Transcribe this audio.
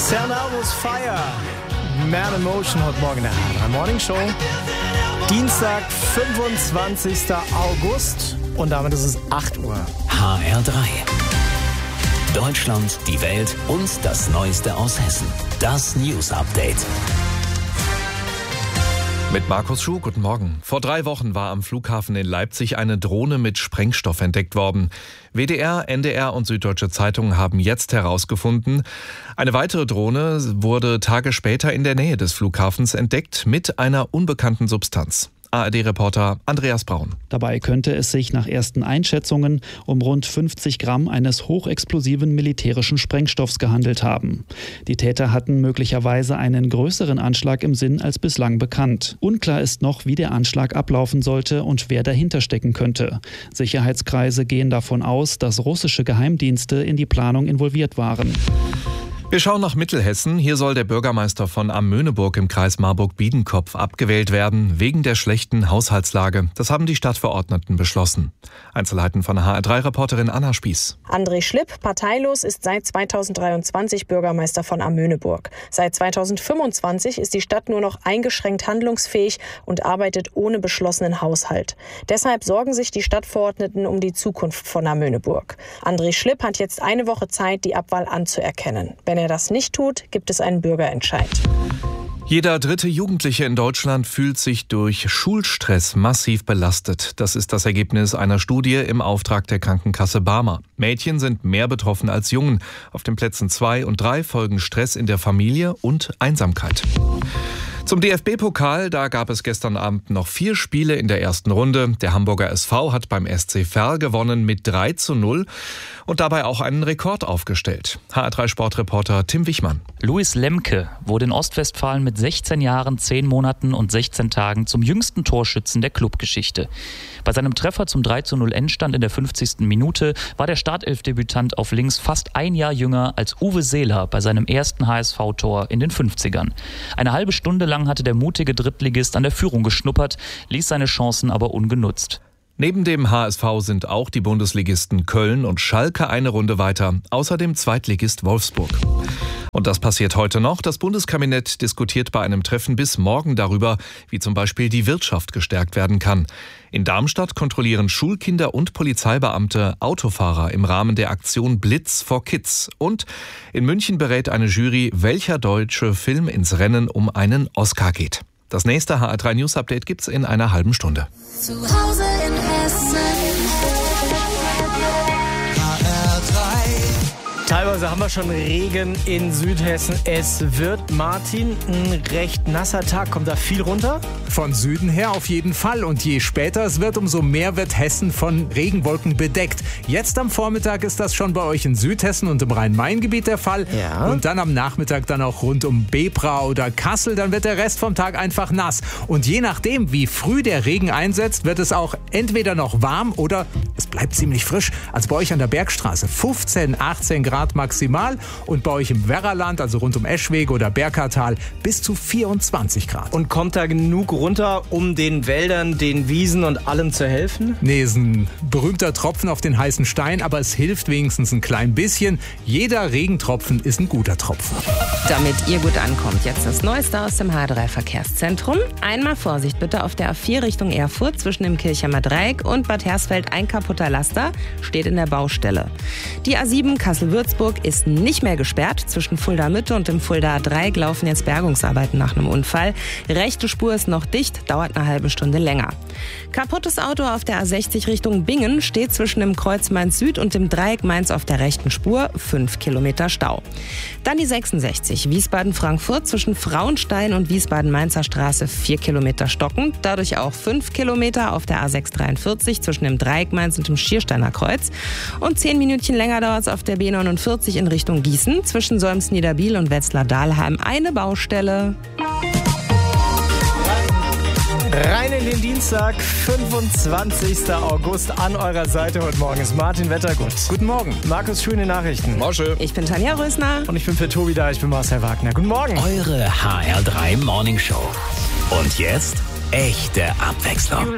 Cernavos Fire. Man in Motion heute Morgen in der HR3 Morning Show. Dienstag, 25. August und damit ist es 8 Uhr. HR3. Deutschland, die Welt und das Neueste aus Hessen. Das News Update. Mit Markus Schuh, guten Morgen. Vor 3 Wochen war am Flughafen in Leipzig eine Drohne mit Sprengstoff entdeckt worden. WDR, NDR und Süddeutsche Zeitung haben jetzt herausgefunden, eine weitere Drohne wurde Tage später in der Nähe des Flughafens entdeckt mit einer unbekannten Substanz. ARD-Reporter Andreas Braun. Dabei könnte es sich nach ersten Einschätzungen um rund 50 Gramm eines hochexplosiven militärischen Sprengstoffs gehandelt haben. Die Täter hatten möglicherweise einen größeren Anschlag im Sinn als bislang bekannt. Unklar ist noch, wie der Anschlag ablaufen sollte und wer dahinter stecken könnte. Sicherheitskreise gehen davon aus, dass russische Geheimdienste in die Planung involviert waren. Wir schauen nach Mittelhessen. Hier soll der Bürgermeister von Am-Möhneburg im Kreis Marburg-Biedenkopf abgewählt werden, wegen der schlechten Haushaltslage. Das haben die Stadtverordneten beschlossen. Einzelheiten von HR3-Reporterin Anna Spieß. André Schlipp, parteilos, ist seit 2023 Bürgermeister von Am-Möhneburg. Seit 2025 ist die Stadt nur noch eingeschränkt handlungsfähig und arbeitet ohne beschlossenen Haushalt. Deshalb sorgen sich die Stadtverordneten um die Zukunft von Am-Möhneburg. André Schlipp hat jetzt eine Woche Zeit, die Abwahl anzuerkennen. Wenn er das nicht tut, gibt es einen Bürgerentscheid. Jeder dritte Jugendliche in Deutschland fühlt sich durch Schulstress massiv belastet. Das ist das Ergebnis einer Studie im Auftrag der Krankenkasse Barmer. Mädchen sind mehr betroffen als Jungen. Auf den Plätzen 2 und 3 folgen Stress in der Familie und Einsamkeit. Zum DFB-Pokal, da gab es gestern Abend noch 4 Spiele in der ersten Runde. Der Hamburger SV hat beim SC Verl gewonnen mit 3:0 und dabei auch einen Rekord aufgestellt. HR3-Sportreporter Tim Wichmann. Luis Lemke wurde in Ostwestfalen mit 16 Jahren, 10 Monaten und 16 Tagen zum jüngsten Torschützen der Clubgeschichte. Bei seinem Treffer zum 3:0 Endstand in der 50. Minute war der Startelfdebütant auf links fast ein Jahr jünger als Uwe Seeler bei seinem ersten HSV-Tor in den 50ern. Eine halbe Stunde lang hatte der mutige Drittligist an der Führung geschnuppert, ließ seine Chancen aber ungenutzt. Neben dem HSV sind auch die Bundesligisten Köln und Schalke eine Runde weiter, außerdem Zweitligist Wolfsburg. Und das passiert heute noch. Das Bundeskabinett diskutiert bei einem Treffen bis morgen darüber, wie zum Beispiel die Wirtschaft gestärkt werden kann. In Darmstadt kontrollieren Schulkinder und Polizeibeamte Autofahrer im Rahmen der Aktion Blitz for Kids. Und in München berät eine Jury, welcher deutsche Film ins Rennen um einen Oscar geht. Das nächste HR3 News Update gibt's in einer halben Stunde. Zu Hause in Hessen. Teilweise haben wir schon Regen in Südhessen. Es wird, Martin, ein recht nasser Tag. Kommt da viel runter? Von Süden her auf jeden Fall. Und je später es wird, umso mehr wird Hessen von Regenwolken bedeckt. Jetzt am Vormittag ist das schon bei euch in Südhessen und im Rhein-Main-Gebiet der Fall. Ja. Und dann am Nachmittag dann auch rund um Bebra oder Kassel. Dann wird der Rest vom Tag einfach nass. Und je nachdem, wie früh der Regen einsetzt, wird es auch entweder noch warm oder es bleibt ziemlich frisch. Also bei euch an der Bergstraße 15, 18 Grad maximal und bei euch im Werraland, also rund um Eschwege oder Berkatal, bis zu 24 Grad. Und kommt da genug runter, um den Wäldern, den Wiesen und allem zu helfen? Nee, ist ein berühmter Tropfen auf den heißen Stein, aber es hilft wenigstens ein klein bisschen. Jeder Regentropfen ist ein guter Tropfen. Damit ihr gut ankommt, jetzt das Neueste aus dem H3-Verkehrszentrum. Einmal Vorsicht bitte auf der A4 Richtung Erfurt zwischen dem Kirchheimer Dreieck und Bad Hersfeld. Ein kaputter Laster steht in der Baustelle. Die A7 Kassel-Würzburg ist nicht mehr gesperrt. Zwischen Fulda Mitte und dem Fulda Dreieck laufen jetzt Bergungsarbeiten nach einem Unfall. Rechte Spur ist noch dicht, dauert eine halbe Stunde länger. Kaputtes Auto auf der A60 Richtung Bingen steht zwischen dem Kreuz Mainz Süd und dem Dreieck Mainz auf der rechten Spur. 5 Kilometer Stau. Dann die 66 Wiesbaden-Frankfurt zwischen Frauenstein und Wiesbaden-Mainzer Straße 4 Kilometer stockend. Dadurch auch 5 Kilometer auf der A643 zwischen dem Dreieck Mainz und dem Schiersteiner Kreuz. Und 10 Minütchen länger dauert es auf der B49 in Richtung Gießen zwischen Solms-Niederbiel und Wetzlar-Dahlheim. Eine Baustelle. Rein in den Dienstag, 25. August. An eurer Seite heute Morgen ist Martin Wettergut. Guten Morgen. Markus Schuh in den Nachrichten. Mosche. Ich bin Tanja Rösner. Und ich bin für Tobi da, ich bin Marcel Wagner. Guten Morgen. Eure HR3 Morning Show. Und jetzt echte Abwechslung.